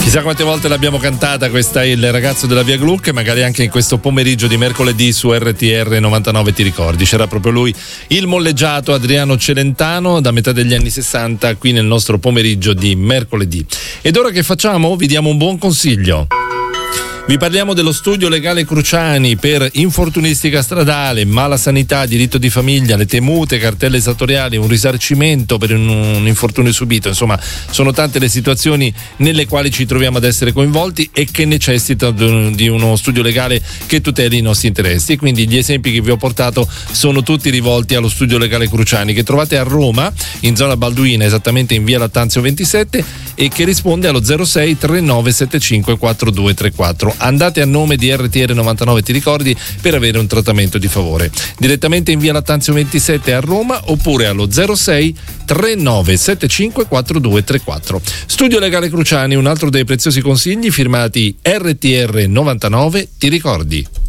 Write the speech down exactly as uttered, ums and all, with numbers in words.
Chissà quante volte l'abbiamo cantata questa, Il ragazzo della via Gluck, e magari anche in questo pomeriggio di mercoledì su R T R novantanove, ti ricordi? C'era proprio lui, il molleggiato Adriano Celentano, da metà degli anni sessanta, qui nel nostro pomeriggio di mercoledì. Ed ora che facciamo? Vi diamo un buon consiglio. Vi parliamo dello studio legale Cruciani per infortunistica stradale, mala sanità, diritto di famiglia, le temute cartelle esattoriali, un risarcimento per un, un infortunio subito. Insomma, sono tante le situazioni nelle quali ci troviamo ad essere coinvolti e che necessitano di uno studio legale che tuteli i nostri interessi. E quindi gli esempi che vi ho portato sono tutti rivolti allo studio legale Cruciani, che trovate a Roma, in zona Balduina, esattamente in via Lattanzio ventisette, e che risponde allo zero sei trentanove settantacinque quarantadue trentaquattro. Andate a nome di R T R novantanove, ti ricordi, per avere un trattamento di favore direttamente in via Lattanzio ventisette a Roma, oppure allo zero sei trentanove settantacinque quarantadue trentaquattro. Studio legale Cruciani, un altro dei preziosi consigli firmati R T R novantanove, ti ricordi.